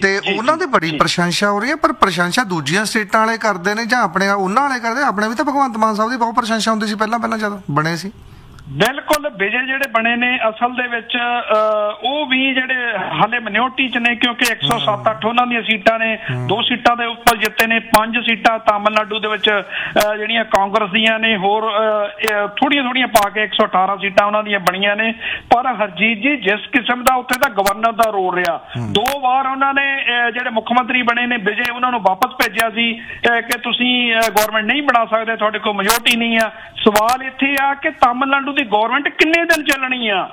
ਤੇ ਉਹਨਾਂ ਦੀ ਬੜੀ ਪ੍ਰਸ਼ੰਸਾ ਹੋ ਰਹੀ ਹੈ, ਪਰ ਪ੍ਰਸ਼ੰਸਾ ਦੂਜੀਆਂ ਸਟੇਟਾਂ ਵਾਲੇ ਕਰਦੇ ਨੇ ਜਾਂ ਆਪਣੇ ਉਹਨਾਂ ਵਾਲੇ ਕਰਦੇ? ਆਪਣੇ ਵੀ ਤਾਂ ਭਗਵੰਤ ਮਾਨ ਸਾਹਿਬ ਦੀ ਬਹੁਤ ਪ੍ਰਸ਼ੰਸਾ ਹੁੰਦੀ ਸੀ ਪਹਿਲਾਂ ਜਦੋਂ ਬਣੇ ਸੀ। ਬਿਲਕੁਲ ਵਿਜੇ ਜਿਹੜੇ ਬਣੇ ਨੇ ਅਸਲ ਦੇ ਵਿੱਚ ਉਹ ਵੀ ਜਿਹੜੇ ਹਾਲੇ ਮਿਨੋਰਟੀ ਚ ਨੇ, ਕਿਉਂਕਿ 107-8 ਉਹਨਾਂ ਦੀਆਂ ਸੀਟਾਂ ਨੇ, 2 ਸੀਟਾਂ ਦੇ ਉੱਪਰ ਜਿੱਤੇ ਨੇ, 5 ਸੀਟਾਂ ਤਾਮਿਲਨਾਡੂ ਦੇ ਵਿੱਚ ਜਿਹੜੀਆਂ ਕਾਂਗਰਸ ਦੀਆਂ ਨੇ, ਹੋਰ ਥੋੜੀਆਂ ਪਾ ਕੇ 118 ਸੀਟਾਂ ਉਹਨਾਂ ਦੀਆਂ ਬਣੀਆਂ ਨੇ। ਪਰ ਹਰਜੀਤ ਜੀ ਜਿਸ ਕਿਸਮ ਦਾ ਉੱਥੇ ਦਾ ਗਵਰਨਰ ਦਾ ਰੋਲ ਰਿਹਾ, 2 ਵਾਰ ਉਹਨਾਂ ਨੇ ਜਿਹੜੇ ਮੁੱਖ ਮੰਤਰੀ ਬਣੇ ਨੇ ਵਿਜੇ ਉਹਨਾਂ ਨੂੰ ਵਾਪਸ ਭੇਜਿਆ ਸੀ ਕਿ ਤੁਸੀਂ ਗਵਰਨਮੈਂਟ ਨਹੀਂ ਬਣਾ ਸਕਦੇ, ਤੁਹਾਡੇ ਕੋਲ ਮੈਜੋਰਟੀ ਨਹੀਂ ਆ। ਸਵਾਲ ਇੱਥੇ ਆ ਕਿ ਤਾਮਿਲਨਾਡੂ ਦੀ ਗਵਰਨਮੈਂਟ ਕਿੰਨੇ ਦਿਨ ਚੱਲਣੀ ਆ,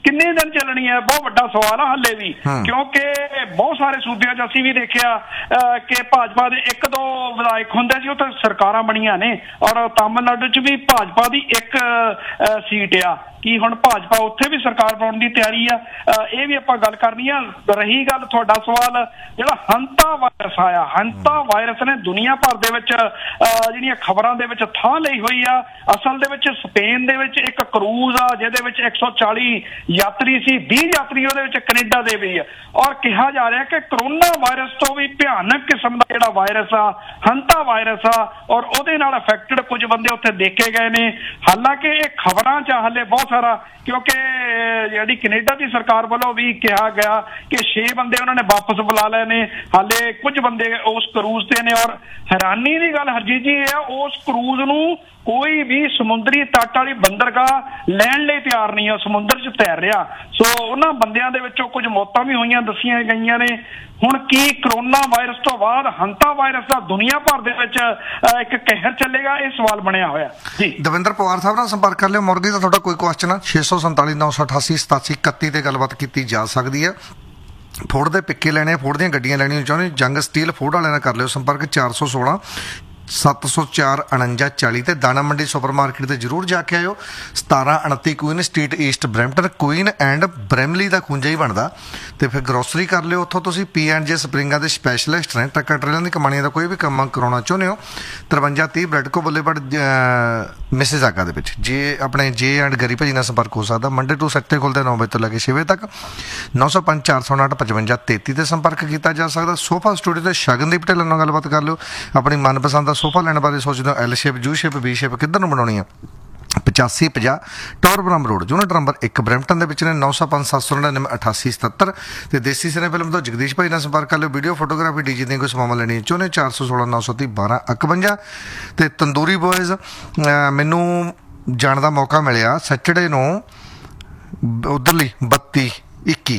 ਬਹੁਤ ਵੱਡਾ ਸਵਾਲ ਆ ਹਾਲੇ ਵੀ, ਕਿਉਂਕਿ ਬਹੁਤ ਸਾਰੇ ਸੂਬਿਆਂ 'ਚ ਅਸੀਂ ਵੀ ਦੇਖਿਆ ਕਿ ਭਾਜਪਾ ਦੇ 1-2 ਵਿਧਾਇਕ ਹੁੰਦੇ ਸੀ, ਉਹ ਤਾਂ ਸਰਕਾਰਾਂ ਬਣੀਆਂ ਨੇ, ਔਰ ਤਾਮਿਲਨਾਡੂ 'ਚ ਵੀ ਭਾਜਪਾ ਦੀ 1 ਸੀਟ ਆ। ਕੀ ਹੁਣ ਭਾਜਪਾ ਉੱਥੇ ਵੀ ਸਰਕਾਰ ਬਣਾਉਣ ਦੀ ਤਿਆਰੀ ਆ? ਇਹ ਵੀ ਆਪਾਂ ਗੱਲ ਕਰਨੀ ਆ। ਰਹੀ ਗੱਲ ਤੁਹਾਡਾ ਸਵਾਲ, ਜਿਹੜਾ ਹੰਤਾ ਵਾਇਰਸ ਆਇਆ, ਹੰਤਾ ਵਾਇਰਸ ਨੇ ਦੁਨੀਆ ਭਰ ਦੇ ਵਿੱਚ ਜਿਹੜੀਆਂ ਖਬਰਾਂ ਦੇ ਵਿੱਚ ਥਾਂ ਲਈ ਹੋਈ ਆ। ਅਸਲ ਦੇ ਵਿੱਚ ਸਪੇਨ ਦੇ ਵਿੱਚ ਇੱਕ ਕਰੂਜ਼ ਆ ਜਿਹਦੇ ਵਿੱਚ 140 ਯਾਤਰੀ ਸੀ, 20 ਯਾਤਰੀ ਉਹਦੇ ਵਿੱਚ ਕੈਨੇਡਾ ਦੇ ਵੀ ਆ, ਔਰ ਕਿਹਾ ਜਾ ਰਿਹਾ ਕਿ ਕਰੋਨਾ ਵਾਇਰਸ ਤੋਂ ਵੀ ਭਿਆਨਕ ਕਿਸਮ ਦਾ ਜਿਹੜਾ ਵਾਇਰਸ ਆ, ਹੰਤਾ ਵਾਇਰਸ ਆ, ਔਰ ਉਹਦੇ ਨਾਲ ਅਫੈਕਟਡ ਕੁਝ ਬੰਦੇ ਉੱਥੇ ਦੇਖੇ ਗਏ ਨੇ। ਹਾਲਾਂਕਿ ਇਹ ਖਬਰਾਂ 'ਚ ਹਾਲੇ ਬਹੁਤ ਸਾਰਾ, ਕਿਉਂਕਿ ਜਿਹੜੀ ਕੈਨੇਡਾ ਦੀ ਸਰਕਾਰ ਵੱਲੋਂ ਵੀ ਕਿਹਾ ਗਿਆ ਕਿ 6 ਬੰਦੇ ਉਹਨਾਂ ਨੇ ਵਾਪਸ ਬੁਲਾ ਲਏ ਨੇ, ਹਾਲੇ ਕੁਝ ਬੰਦੇ ਉਸ ਕਰੂਜ਼ ਤੇ ਨੇ। ਔਰ ਹੈਰਾਨੀ ਦੀ ਗੱਲ ਹਰਜੀਤ ਜੀ ਇਹ ਆ, ਉਸ ਕਰੂਜ਼ ਨੂੰ ਕੋਈ ਵੀ ਸਮੁੰਦਰੀ ਤੱਟ ਵਾਲੀ ਬੰਦਰਗਾਹ ਲੈਣ ਲਈ ਤਿਆਰ ਨਹੀਂ ਆ, ਸਮੁੰਦਰ 'ਚ ਤੈਰ ਰਿਹਾ। ਸੋ ਉਹਨਾਂ ਬੰਦਿਆਂ ਦੇ ਵਿੱਚੋਂ ਕੁਝ ਮੌਤਾਂ ਵੀ ਹੋਈਆਂ ਦੱਸੀਆਂ ਗਈਆਂ ਨੇ। ਹੁਣ ਕੀ ਕਰੋਨਾ ਵਾਇਰਸ ਤੋਂ ਬਾਅਦ ਹੰਤਾ ਵਾਇਰਸ ਦਾ ਦੁਨੀਆ ਭਰ ਦੇ ਵਿੱਚ ਇੱਕ ਕਹਿਰ ਚੱਲੇਗਾ? ਇਹ ਸਵਾਲ ਬਣਿਆ ਹੋਇਆ ਜੀ। ਦਵਿੰਦਰ ਪਵਾਰ ਸਾਹਿਬ ਨਾਲ ਸੰਪਰਕ ਕਰ ਲਿਓ। ਮੁਰਗੀ ਦਾ ਤੁਹਾਡਾ ਕੋਈ ਕੁਐਸਚਨ ਆ 647 988 87 31 ਤੇ ਗੱਲਬਾਤ ਕੀਤੀ ਜਾ ਸਕਦੀ ਹੈ। ਫੋਰਡ ਦੇ ਪਿੱਕੇ ਲੈਣੇ, ਫੋਰਡ ਦੀਆਂ ਗੱਡੀਆਂ ਲੈਣੀਆਂ ਚਾਹੁੰਦੇ, ਜੰਗ ਸਟੀਲ ਫੋਰਡ ਵਾਲਿਆਂ ਨਾਲ ਕਰ ਲਿਓ ਸੰਪਰਕ 416 704 49 40 ਤੇ ਦਾਣਾ ਮੰਡੀ ਸੁਪਰ ਮਾਰਕੀਟ ਤੇ ਜਰੂਰ ਜਾ ਕੇ ਆਇਓ। 1729 Queen street East Brampton, Queen and Bramley ਦਾ ਖੁੰਝਾ ਹੀ ਬਣਦਾ। ਤੇ ਫਿਰ ਗਰੋਸਰੀ ਕਰ ਲਿਓ ਉੱਥੋਂ। ਤੁਸੀਂ P&J ਸਪਰਿੰਗਾਂ ਦੇ ਸਪੈਸ਼ਲਿਸਟ ਨੇ, ਟਰੱਕਾਂ ਟਰੇਲਾਂ ਦੀ ਕਮਾਣੀਆਂ ਦਾ ਕੋਈ ਵੀ ਕੰਮ ਕਰਾਉਣਾ ਚਾਹੁੰਦੇ ਹੋ 5330 ਬ੍ਰੈਡਕੋ ਬੁਲੇਵਾਰਡ ਮਿਸਿਸ ਆਗਾ ਦੇ ਵਿੱਚ ਜੇ ਆਪਣੇ ਜੇ ਐਂਡ ਗਰੀ ਭਾਜੀ ਨਾਲ ਸੰਪਰਕ ਹੋ ਸਕਦਾ। ਮੰਡੇ ਟੂ ਸੈਟਰਡੇ ਖੁੱਲ੍ਹਦੇ 9 ਵਜੇ ਤੋਂ ਲੈ ਕੇ 6 ਵਜੇ ਤੱਕ। 905 459 55 33 ਤੇ ਸੰਪਰਕ ਕੀਤਾ ਜਾ ਸਕਦਾ। ਸੋਫਾ ਸਟੂਡੀਓ ਤੇ ਸ਼ਗਨਦੀਪ ਢਿੱਲੋਂ ਨਾਲ ਗੱਲਬਾਤ ਕਰ ਲਿਓ। ਆਪਣੀ ਮਨਪਸੰਦ ਦਾ ਸੋਫਾ ਲੈਣ ਬਾਰੇ ਸੋਚਦੇ ਹੋ, L shape, U shape, V shape ਕਿੱਧਰ ਨੂੰ ਬਣਾਉਣੀ ਆ? 8550 ਟੌਰਬਰਮ ਰੋਡ, ਯੂਨਿਟ ਨੰਬਰ 1 ਬਰੈਂਪਟਨ ਦੇ ਵਿੱਚ ਨੇ। 905 799 8877 ਤੇ ਦੇਸੀ ਸਿਨੇ ਫਿਲਮ ਤੋਂ ਜਗਦੀਸ਼ ਭਾਈ ਨਾਲ ਸੰਪਰਕ ਕਰ ਲਿਓ। ਵੀਡੀਓ ਫੋਟੋਗ੍ਰਾਫੀ ਡੀਜੀ ਦੀਆਂ ਕੋਈ ਸੇਵਾਵਾਂ ਲੈਣੀਆਂ ਚਾਹੁੰਦੇ 416 930 1251 ਤੇ ਤੰਦੂਰੀ ਬॉयਜ਼ ਮੈਨੂੰ ਜਾਣ ਦਾ ਮੌਕਾ ਮਿਲਿਆ ਸੈਟਰਡੇ ਨੂੰ ਉਧਰਲੀ 32 21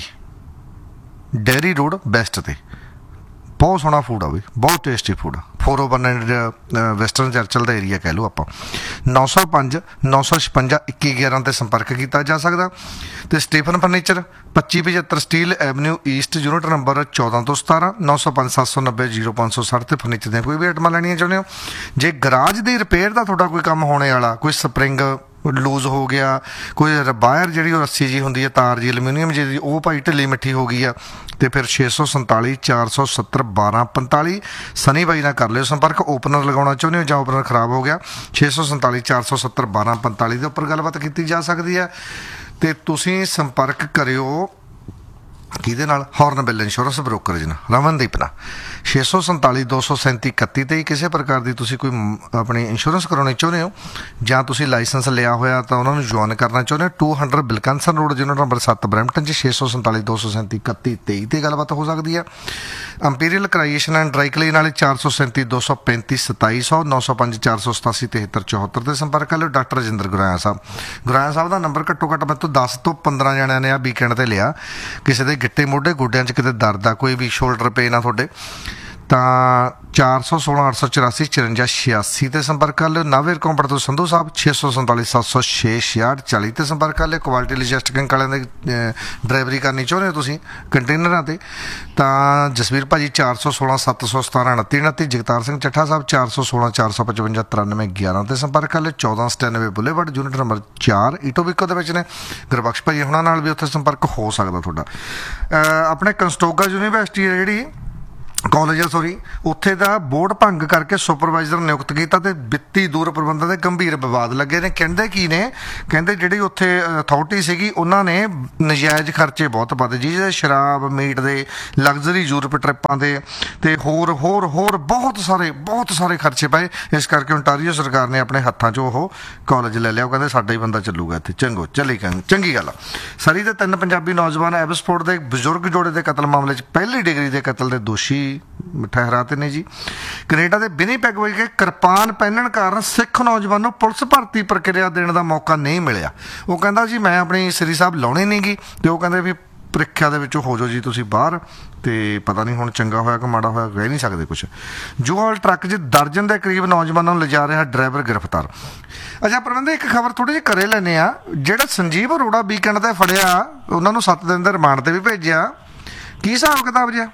ਡੇਅਰੀ ਰੋਡ ਬੈਸਟ ਤੇ। ਬਹੁਤ ਸੋਹਣਾ ਫੂਡ ਆ ਬਈ, ਬਹੁਤ ਟੇਸਟੀ ਫੂਡ ਆ। 401 ਵੈਸਟਰਨ ਚਰਚਲ ਦਾ ਏਰੀਆ ਕਹਿ ਲਓ ਆਪਾਂ। 905 956 2111 ਤੇ ਸੰਪਰਕ ਕੀਤਾ ਜਾ ਸਕਦਾ। ਤੇ Stephen furniture 2575 steel avenue East, unit number 14 ਤੋਂ 17 905 790 0560 ਤੇ ਫਰਨੀਚਰ ਦੀਆਂ ਕੋਈ ਵੀ ਆਈਟਮਾਂ ਲੈਣੀਆਂ ਚਾਹੁੰਦੇ ਹੋ। ਜੇ ਗਰਾਜ ਦੀ ਰਿਪੇਅਰ ਦਾ ਤੁਹਾਡਾ ਕੋਈ ਕੰਮ ਹੋਣੇ ਵਾਲਾ, ਕੋਈ ਸਪਰਿੰਗ ਲੂਜ਼ ਹੋ ਗਿਆ, ਕੋਈ ਵਾਇਰ ਜਿਹੜੀ ਉਹ ਰੱਸੀ ਜੀ ਹੁੰਦੀ ਹੈ, ਤਾਰ ਜੀ ਐਲੂਮੀਨੀਅਮ ਜੀ, ਉਹ ਭਾਈ ਢਿੱਲੀ ਮਿੱਠੀ ਹੋ ਗਈ ਆ, ਤੇ ਫਿਰ 647 470 1245 ਸਨੀ ਬਾਈ ਨਾਲ ਕਰ ਲਿਓ ਸੰਪਰਕ। ਓਪਨਰ ਲਗਾਉਣਾ ਚਾਹੁੰਦੇ ਹੋ ਜਾਂ ਓਪਨਰ ਖਰਾਬ ਹੋ ਗਿਆ, 647 470 1245 ਦੇ ਉੱਪਰ ਗੱਲਬਾਤ ਕੀਤੀ ਜਾ ਸਕਦੀ ਹੈ। ਤੇ ਤੁਸੀਂ ਸੰਪਰਕ ਕਰਿਓ ਕਿਹਦੇ ਨਾਲ? ਹੌਰਨਬਿਲ ਇੰਸ਼ੋਰੈਂਸ ਬ੍ਰੋਕਰੇਜ ਨਾਲ, ਰਮਨਦੀਪ ਨਾਲ। 647 237 31 ਤੇ ਕਿਸੇ ਪ੍ਰਕਾਰ ਦੀ ਤੁਸੀਂ ਕੋਈ ਆਪਣੀ ਇੰਸ਼ੋਰੈਂਸ ਕਰਾਉਣੀ ਚਾਹੁੰਦੇ ਹੋ ਜਾਂ ਤੁਸੀਂ ਲਾਇਸੈਂਸ ਲਿਆ ਹੋਇਆ ਤਾਂ ਉਹਨਾਂ ਨੂੰ ਜੁਆਇਨ ਕਰਨਾ ਚਾਹੁੰਦੇ ਹੋ, 200 ਬਿਲਕਨਸਨ ਰੋਡ, ਯੂਨਿਟ ਨੰਬਰ 7 ਬਰੈਂਪਟਨ 'ਚ। 647 237 31 23 ਤੇ ਗੱਲਬਾਤ ਹੋ ਸਕਦੀ ਹੈ। ਅੰਪੀਰੀਅਲ ਕ੍ਰਾਈਏਸ਼ਨ ਐਂਡ ਡਰਾਈ ਕਲੀਨ ਵਾਲੇ 437 235 2700 905 487 73 74 ਤੇ ਸੰਪਰਕ ਕਰ ਲਿਓ। ਡਾਕਟਰ ਰਜਿੰਦਰ ਗੁਰਾਇਆ ਸਾਹਿਬ ਦਾ ਨੰਬਰ ਘੱਟੋ ਘੱਟ ਮੇਰੇ ਤੋਂ 10 ਤੋਂ 15 ਜਣਿਆਂ ਨੇ ਆ ਵੀਕਐਂਡ ਤੇ ਲਿਆ। ਕਿਸੇ ਦੇ ਗਿੱਟੇ ਮੋਢੇ ਗੋਡਿਆਂ 'ਚ ਕਿਤੇ ਦਰਦ ਆ, ਕੋਈ ਵੀ ਸ਼ੋਲਡਰ ਪੇਨ ਆ ਤੁਹਾਡੇ, ਤਾਂ 416 884 54 86 ਤੇ ਸੰਪਰਕ ਕਰ ਲਿਓ। ਨਾਵੇਰ ਕੰਪਨੀ ਤੋਂ ਸੰਧੂ ਸਾਹਿਬ 647 706 66 40 ਤੇ ਸੰਪਰਕ ਕਰ ਲਿਓ। ਕੁਆਲਿਟੀ ਲੋਜਿਸਟਿਕ ਵਾਲਿਆਂ ਦੀ ਡਰਾਈਵਰੀ ਕਰਨੀ ਚਾਹੁੰਦੇ ਹੋ ਤੁਸੀਂ ਕੰਟੇਨਰਾਂ ਤੇ, ਤਾਂ ਜਸਵੀਰ ਭਾਜੀ 416 717 29 29। ਜਗਤਾਰ ਸਿੰਘ ਚੱਠਾ ਸਾਹਿਬ 416 455 93 11 ਤੇ ਸੰਪਰਕ ਕਰ ਲਿਓ। 1497 ਬੁਲੇਵਾਰਡ, ਯੂਨਿਟ ਨੰਬਰ 4 ਈਟੋਬਿਕੋ ਦੇ ਵਿੱਚ ਨੇ। ਗੁਰਬਖਸ਼ ਭਾਜੀ ਹੁਣਾਂ ਨਾਲ ਵੀ ਉੱਥੇ ਸੰਪਰਕ ਹੋ ਸਕਦਾ ਤੁਹਾਡਾ। ਆਪਣੇ ਕੰਸਟੋਗਾ ਯੂਨੀਵਰਸਿਟੀ ਹੈ ਜਿਹੜੀ ਕਾਲਜ ਆ ਸੋਰੀ, ਉੱਥੇ ਦਾ ਬੋਰਡ ਭੰਗ ਕਰਕੇ ਸੁਪਰਵਾਈਜ਼ਰ ਨਿਯੁਕਤ ਕੀਤਾ ਤੇ ਵਿੱਤੀ ਦੂਰ ਪ੍ਰਬੰਧਨ ਦੇ ਗੰਭੀਰ ਵਿਵਾਦ ਲੱਗੇ ਨੇ। ਕਹਿੰਦੇ ਕੀ ਨੇ, ਕਹਿੰਦੇ ਜਿਹੜੀ ਉੱਥੇ ਅਥਾਰਟੀ ਸੀਗੀ ਉਹਨਾਂ ਨੇ ਨਜਾਇਜ਼ ਖਰਚੇ ਬਹੁਤ ਵਧੇ, ਜਿਹਦੇ ਸ਼ਰਾਬ ਮੀਟ ਦੇ ਲਗਜ਼ਰੀ ਯੂਰਪ ਟ੍ਰਿਪਾਂ ਦੇ ਤੇ ਹੋਰ ਹੋਰ ਹੋਰ ਬਹੁਤ ਸਾਰੇ ਖਰਚੇ ਪਏ। ਇਸ ਕਰਕੇ ਓਨਟਾਰੀਓ ਸਰਕਾਰ ਨੇ ਆਪਣੇ ਹੱਥਾਂ 'ਚ ਉਹ ਕਾਲਜ ਲੈ ਲਿਆ। ਉਹ ਕਹਿੰਦੇ ਸਾਡਾ ਹੀ ਬੰਦਾ ਚੱਲੂਗਾ ਇੱਥੇ। ਚੰਗੀ ਗੱਲ ਆ। ਸਰੀ ਦੇ 3 ਪੰਜਾਬੀ ਨੌਜਵਾਨ ਐਬਸਪੋਰਟ ਦੇ ਬਜ਼ੁਰਗ ਜੋੜੇ ਦੇ ਕਤਲ ਮਾਮਲੇ 'ਚ ਪਹਿਲੀ ਡਿਗਰੀ ਦੇ ਕਤਲ ਦੇ ਦੋਸ਼ੀ ਠਹਿਰਾਤੇ ਨੇ ਜੀ। ਕੈਨੇਡਾ ਦੇ ਵਿਨੀਪੈਗ ਵਿਖੇ ਕਿਰਪਾਨ ਪਹਿਨਣ ਕਾਰਨ ਸਿੱਖ ਨੌਜਵਾਨ ਨੂੰ ਪੁਲਿਸ ਭਰਤੀ ਪ੍ਰਕਿਰਿਆ ਦੇਣ ਦਾ ਮੌਕਾ ਨਹੀਂ ਮਿਲਿਆ। ਉਹ ਕਹਿੰਦਾ ਜੀ ਮੈਂ ਆਪਣੀ ਸ੍ਰੀ ਸਾਹਿਬ ਲਾਉਣੀ ਨਹੀਂ ਗੀ, ਤੇ ਉਹ ਕਹਿੰਦੇ ਵੀ ਪ੍ਰੀਖਿਆ ਦੇ ਵਿੱਚੋਂ ਹੋ ਜਾਓ ਜੀ ਤੁਸੀਂ ਬਾਹਰ। ਤੇ ਪਤਾ ਨਹੀਂ ਹੁਣ ਚੰਗਾ ਹੋਇਆ ਕਿ ਮਾੜਾ ਹੋਇਆ, ਕਹਿ ਨਹੀਂ ਸਕਦੇ ਕੁਛ। ਜੂਹਾਲ ਟਰੱਕ 'ਚ ਦਰਜਨ ਦੇ ਕਰੀਬ ਨੌਜਵਾਨਾਂ ਨੂੰ ਲਿਜਾ ਰਿਹਾ ਡਰਾਈਵਰ ਗ੍ਰਿਫਤਾਰ। ਅੱਛਾ ਪ੍ਰਬੰਧਕ, ਇੱਕ ਖਬਰ ਥੋੜੀ ਜਿਹੀ ਘਰੇ ਲੈਂਦੇ ਆ। ਜਿਹੜਾ ਸੰਜੀਵ ਅਰੋੜਾ ਵੀਕਐਂਡ ਤੇ ਫੜਿਆ, ਉਹਨਾਂ ਨੂੰ 7 ਦਿਨ ਦੇ ਰਿਮਾਂਡ ਤੇ ਵੀ ਭੇਜਿਆ। ਕੀ ਹਿਸਾਬ ਕਿਤਾਬ ਜਿਹਾ?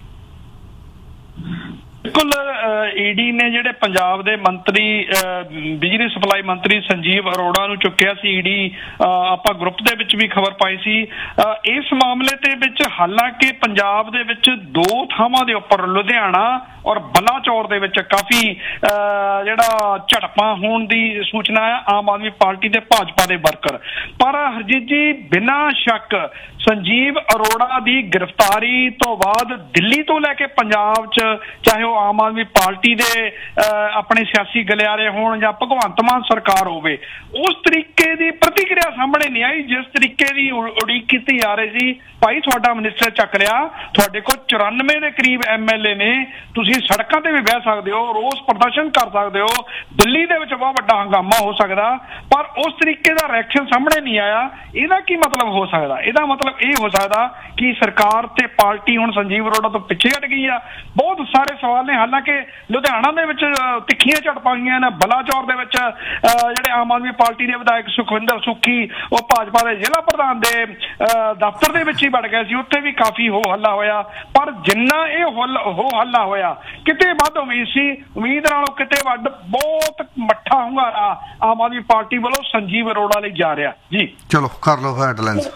ਬਿਲਕੁਲ, ਈਡੀ ਨੇ ਜਿਹੜੇ ਪੰਜਾਬ ਦੇ ਮੰਤਰੀ ਬਿਜਲੀ ਸਪਲਾਈ ਮੰਤਰੀ ਸੰਜੀਵ ਅਰੋੜਾ ਨੂੰ ਚੁੱਕਿਆ ਸੀ। ਈਡੀ ਆਪਾਂ ਗਰੁੱਪ ਦੇ ਵਿੱਚ ਵੀ ਖਬਰ ਪਾਈ ਸੀ। ਇਸ ਮਾਮਲੇ ਦੇ ਵਿੱਚ ਹਾਲਾਂਕਿ ਪੰਜਾਬ ਦੇ ਵਿੱਚ 2 ਥਾਵਾਂ ਦੇ ਉੱਪਰ ਲੁਧਿਆਣਾ ਔਰ ਬਲਾਚੌਰ ਦੇ ਵਿੱਚ ਕਾਫੀ ਜਿਹੜਾ ਝੜਪਾਂ ਹੋਣ ਦੀ ਸੂਚਨਾ ਹੈ ਆਮ ਆਦਮੀ ਪਾਰਟੀ ਤੇ ਭਾਜਪਾ ਦੇ ਵਰਕਰ। ਪਰ ਹਰਜੀਤ ਜੀ, ਬਿਨਾਂ ਸ਼ੱਕ ਸੰਜੀਵ ਅਰੋੜਾ ਦੀ ਗ੍ਰਿਫਤਾਰੀ ਤੋਂ ਬਾਅਦ ਦਿੱਲੀ ਤੋਂ ਲੈ ਕੇ ਪੰਜਾਬ 'ਚ, ਚਾਹੇ ਉਹ ਆਮ ਆਦਮੀ ਪਾਰਟੀ ਦੇ ਆਪਣੇ ਸਿਆਸੀ ਗਲਿਆਰੇ ਹੋਣ ਜਾਂ ਭਗਵੰਤ ਮਾਨ ਸਰਕਾਰ ਹੋਵੇ, ਉਸ ਤਰੀਕੇ ਦੀ ਪ੍ਰਤੀਕਿਰਿਆ ਸਾਹਮਣੇ ਨਹੀਂ ਆਈ ਜਿਸ ਤਰੀਕੇ ਦੀ ਉਡੀਕ ਕੀਤੀ ਜਾ ਰਹੀ ਸੀ। ਭਾਈ ਤੁਹਾਡਾ ਮਿਨਿਸਟਰ ਚੱਕ ਲਿਆ, ਤੁਹਾਡੇ ਕੋਲ 94 ਦੇ ਕਰੀਬ MLA ਨੇ, ਤੁਸੀਂ ਸੜਕਾਂ ਤੇ ਵੀ ਬਹਿ ਸਕਦੇ ਹੋ, ਰੋਸ ਪ੍ਰਦਰਸ਼ਨ ਕਰ ਸਕਦੇ ਹੋ, ਦਿੱਲੀ ਦੇ ਵਿੱਚ ਬਹੁਤ ਵੱਡਾ ਹੰਗਾਮਾ ਹੋ ਸਕਦਾ, ਪਰ ਉਸ ਤਰੀਕੇ ਦਾ ਰਿਐਕਸ਼ਨ ਸਾਹਮਣੇ ਨਹੀਂ ਆਇਆ। ਇਹਦਾ ਕੀ ਮਤਲਬ ਹੋ ਸਕਦਾ? ਇਹਦਾ ਮਤਲਬ ਇਹ ਹੋ ਸਕਦਾ ਕਿ ਸਰਕਾਰ ਤੇ ਪਾਰਟੀ ਹੁਣ ਸੰਜੀਵ ਅਰੋੜਾ ਤੋਂ ਪਿੱਛੇ ਹਟ ਗਈ ਆ। ਬਹੁਤ ਸਾਰੇ ਸਵਾਲ ਨੇ। ਹਾਲਾਂਕਿ ਲੁਧਿਆਣਾ ਦੇ ਵਿੱਚ ਤਿੱਖੀਆਂ ਝੜਪਾਂ ਹੋਈਆਂ ਨੇ, ਬਲਾਚੌਰ ਦੇ ਵਿੱਚ ਜਿਹੜੇ ਆਮ ਆਦਮੀ ਪਾਰਟੀ ਦੇ ਵਿਧਾਇਕ ਸੁਖਵਿੰਦਰ ਸੁੱਖੀ ਉਹ ਭਾਜਪਾ ਦੇ ਜ਼ਿਲ੍ਹਾ ਪ੍ਰਧਾਨ ਦੇ ਦਫ਼ਤਰ ਦੇ ਵਿੱਚ ਹੀ ਵੜ ਗਏ ਸੀ, ਉੱਥੇ ਵੀ ਕਾਫੀ ਹੋ ਹੱਲਾ ਹੋਇਆ। ਪਰ ਜਿੰਨਾ ਇਹ ਹੋ ਹੱਲਾ ਹੋਇਆ, ਕਿਤੇ ਵੱਧ ਉਮੀਦ ਸੀ, ਉਮੀਦ ਨਾਲੋਂ ਕਿਤੇ ਵੱਧ ਬਹੁਤ ਮੱਠਾ ਹੁੰਗਾਰਾ ਆਮ ਆਦਮੀ ਪਾਰਟੀ ਵੱਲੋਂ ਸੰਜੀਵ ਅਰੋੜਾ ਲਈ ਜਾ ਰਿਹਾ ਜੀ। ਚਲੋ ਕਰ ਲਓ ਹੈਡਲਾਈਨਸ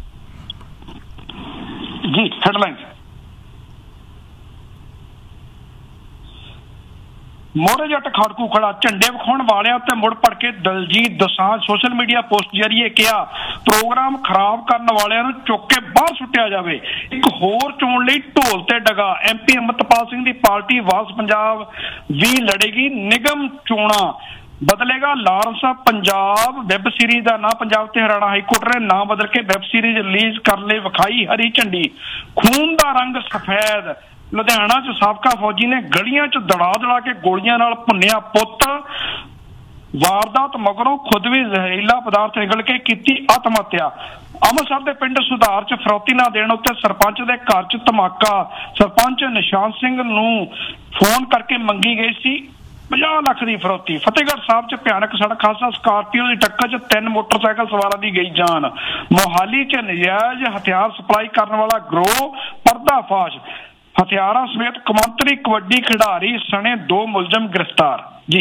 ਜੀ। ਹੈਡਲਾਈਨਸ, ਮੋਹਰੇ ਜੱਟ ਖਾੜਕੂ ਖੜਾ, ਝੰਡੇ ਵਿਖਾਉਣ ਵਾਲਿਆਂ ਤੇ ਮੁੜ ਪੜ ਕੇ Daljit Dosanjh social media post ਜਰੀਏ ਕਿਹਾ ਪ੍ਰੋਗਰਾਮ ਖਰਾਬ ਕਰਨ ਵਾਲਿਆਂ ਨੂੰ ਚੁੱਕ ਕੇ ਬਾਹਰ ਸੁੱਟਿਆ ਜਾਵੇ। ਇੱਕ ਹੋਰ ਚੋਣ ਲਈ ਢੋਲ ਤੇ ਡਗਾ, MP ਅੰਮ੍ਰਿਤਪਾਲ ਸਿੰਘ ਦੀ ਪਾਰਟੀ ਵਾਸ ਪੰਜਾਬ ਵੀ ਲੜੇਗੀ ਨਿਗਮ ਚੋਣਾਂ। ਬਦਲੇਗਾ ਲਾਰੈਂਸ ਪੰਜਾਬ ਵੈਬ ਸੀਰੀਜ਼ ਦਾ ਨਾਂ। ਪੰਜਾਬ ਤੇ ਹਰਿਆਣਾ ਹਾਈਕੋਰਟ ਨੇ ਨਾਂ ਬਦਲ ਕੇ ਵੈਬ ਸੀਰੀਜ਼ ਰਿਲੀਜ਼ ਕਰਨ ਲਈ ਵਿਖਾਈ ਹਰੀ ਝੰਡੀ। ਖੂਨ ਦਾ ਰੰਗ ਸਫੈਦ, ਲੁਧਿਆਣਾ 'ਚ ਸਾਬਕਾ ਫੌਜੀ ਨੇ ਗਲੀਆਂ 'ਚ ਦੜਾ ਕੇ ਗੋਲੀਆਂ ਨਾਲ ਭੁੰਨਿਆ ਪੁੱਤ। ਵਾਰਦਾਤ ਮਗਰੋਂ ਖੁਦ ਵੀ ਜ਼ਹਿਰੀਲਾ ਪਦਾਰਥ ਨਿਗਲ ਕੇ ਕੀਤੀ ਆਤਮ ਹੱਤਿਆ। ਅੰਮ੍ਰਿਤਸਰ ਦੇ ਪਿੰਡ ਸੁਧਾਰ 'ਚ ਫਰੌਤੀ ਨਾ ਦੇਣ ਉੱਤੇ ਸਰਪੰਚ ਦੇ ਘਰ 'ਚ ਧਮਾਕਾ। ਸਰਪੰਚ ਨਿਸ਼ਾਨ ਸਿੰਘ ਨੂੰ ਫੋਨ ਕਰਕੇ ਮੰਗੀ ਗਈ ਸੀ 50 ਲੱਖ ਦੀ ਫਰੌਤੀ। ਫਤਿਹਗੜ੍ਹ ਸਾਹਿਬ 'ਚ ਭਿਆਨਕ ਸੜਕ ਹਾਦਸਾ, ਸਕਾਰਪੀਓ ਦੀ ਟੱਕਰ 'ਚ 3 ਮੋਟਰਸਾਈਕਲ ਸਵਾਰਾਂ ਦੀ ਗਈ ਜਾਨ। ਮੋਹਾਲੀ 'ਚ ਨਜਾਇਜ਼ ਹਥਿਆਰ ਸਪਲਾਈ ਕਰਨ ਵਾਲਾ ਗਰੋਹ ਪਰਦਾਫਾਸ਼। ਹਥਿਆਰਾਂ ਸਮੇਤ ਕੌਮਾਂਤਰੀ ਕਬੱਡੀ ਖਿਡਾਰੀ ਸਣੇ 2 ਮੁਲਜ਼ਮ ਗ੍ਰਿਫਤਾਰ ਜੀ।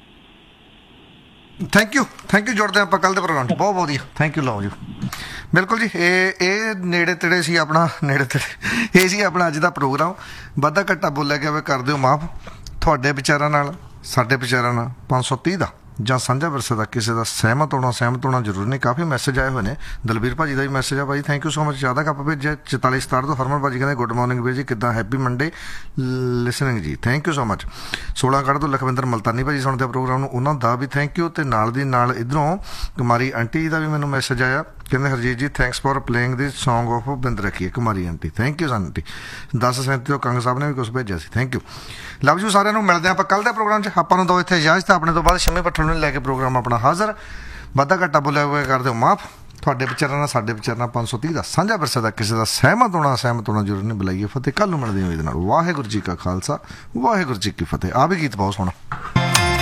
ਥੈਂਕ ਯੂ ਜੁੜਦੇ ਆਪਾਂ ਕੱਲ ਦੇ ਪ੍ਰੋਗਰਾਮ 'ਚ। ਬਹੁਤ ਵਧੀਆ, ਥੈਂਕ ਯੂ। ਲਓ ਜੀ, ਬਿਲਕੁਲ ਜੀ, ਇਹ ਨੇੜੇ ਤੇੜੇ ਸੀ ਆਪਣਾ, ਇਹ ਸੀ ਆਪਣਾ ਅੱਜ ਦਾ ਪ੍ਰੋਗਰਾਮ। ਵਾਧਾ ਘੱਟਾ ਬੋਲਿਆ ਗਿਆ, ਕਰ ਦਿਓ ਮਾਫ। ਤੁਹਾਡੇ ਵਿਚਾਰਾਂ ਨਾਲ, ਸਾਡੇ ਵਿਚਾਰਾਂ ਨਾਲ 530 ਦਾ ਜਾਂ ਸਾਂਝਾ ਵਿਰਸੇ ਦਾ ਕਿਸੇ ਦਾ ਸਹਿਮਤ ਹੋਣਾ ਜ਼ਰੂਰੀ ਨਹੀਂ। ਕਾਫੀ ਮੈਸੇਜ ਆਏ ਹੋਏ ਨੇ। ਦਲਬੀਰ ਭਾਜੀ ਦਾ ਵੀ ਮੈਸੇਜ ਆ ਭਾਈ, ਥੈਂਕ ਯੂ ਸੋ ਮਚ। ਜ਼ਿਆਦਾ ਕੱਪ ਭੇਜਿਆ 4467 ਤੋਂ। ਹਰਮਨ ਭਾਜੀ ਕਹਿੰਦੇ ਗੁੱਡ ਮਾਰਨਿੰਗ ਵੀਰ ਜੀ, ਕਿੱਦਾਂ, ਹੈਪੀ ਮੰਡੇ ਲਿਸਨਿੰਗ ਜੀ, ਥੈਂਕ ਯੂ ਸੋ ਮਚ। 16 ਤੋਂ ਲਖਵਿੰਦਰ ਮਲਤਾਨੀ ਭਾਜੀ ਸੁਣਦੇ ਪ੍ਰੋਗਰਾਮ ਨੂੰ, ਉਹਨਾਂ ਦਾ ਵੀ ਥੈਂਕ ਯੂ। ਤੇ ਨਾਲ ਦੀ ਨਾਲ ਇੱਧਰੋਂ ਕੁਮਾਰੀ ਆਂਟੀ ਦਾ ਵੀ ਮੈਨੂੰ ਮੈਸੇਜ ਆਇਆ, ਕਹਿੰਦੇ ਹਰਜੀਤ ਜੀ thanks for playing the song of ਬਿੰਦ ਰੱਖੀਏ। Kumari aunty, thank you aunty. 10:37 ਤੋਂ ਕੰਗ ਸਾਹਿਬ ਨੇ ਵੀ ਕੁਛ ਭੇਜਿਆ ਸੀ, ਥੈਂਕ ਯੂ। ਲਵ ਯੂ ਸਾਰਿਆਂ ਨੂੰ। ਮਿਲਦੇ ਆਪਾਂ ਕੱਲ ਦੇ ਪ੍ਰੋਗਰਾਮ 'ਚ। ਆਪਾਂ ਨੂੰ ਦੋ ਇੱਥੇ ਇਜਾਜ਼ਤ। ਆਪਣੇ ਤੋਂ ਬਾਅਦ ਸ਼ਮੀ ਪੱਠਲ ਨੂੰ ਲੈ ਕੇ ਪ੍ਰੋਗਰਾਮ ਆਪਣਾ ਹਾਜ਼ਰ। ਵਾਧਾ ਘਾਟਾ ਬੋਲਿਆ ਹੋਇਆ ਕਰ ਦਿਓ ਮਾਫ। ਤੁਹਾਡੇ ਵਿਚਾਰਾਂ ਨਾਲ, ਸਾਡੇ ਵਿਚਾਰਾਂ ਨਾਲ 530 ਦਾ ਸਾਂਝਾ ਵਿਰਸੇ ਦਾ ਕਿਸੇ ਦਾ ਸਹਿਮਤ ਹੋਣਾ ਜ਼ਰੂਰੀ ਨਹੀਂ। ਬੁਲਾਈਏ ਫਤਿਹ। ਕੱਲ ਨੂੰ ਮਿਲਦੇ ਹਾਂ ਇਹਦੇ ਨਾਲ। ਵਾਹਿਗੁਰੂ ਜੀ ਕਾ ਖਾਲਸਾ, ਵਾਹਿਗੁਰੂ ਜੀ ਕੀ ਫਤਿਹ। ਆ ਵੀ ਗੀਤ ਬਹੁਤ ਸੋਹਣਾ।